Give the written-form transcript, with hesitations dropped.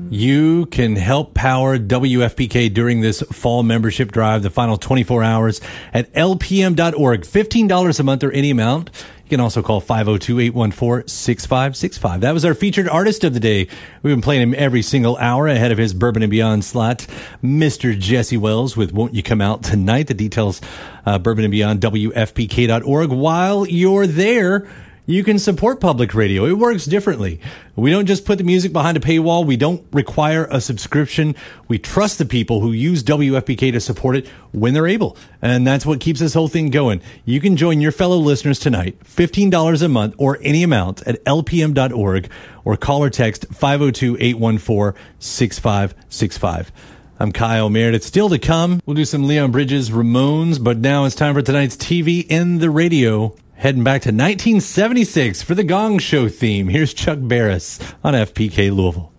You can help power WFPK during this fall membership drive, the final 24 hours at lpm.org. $15 a month or any amount. You can also call 502-814-6565. That was our featured artist of the day. We've been playing him every single hour ahead of his Bourbon and Beyond slot. Mr. Jesse Wells with Won't You Come Out Tonight? The details, Bourbon and Beyond, WFPK.org. While you're there, you can support public radio. It works differently. We don't just put the music behind a paywall. We don't require a subscription. We trust the people who use WFPK to support it when they're able. And that's what keeps this whole thing going. You can join your fellow listeners tonight, $15 a month or any amount at lpm.org, or call or text 502-814-6565. I'm Kyle Meredith. Still to come, we'll do some Leon Bridges, Ramones, but now it's time for tonight's TV and the radio. Heading back to 1976 for the Gong Show theme. Here's Chuck Barris on FPK Louisville.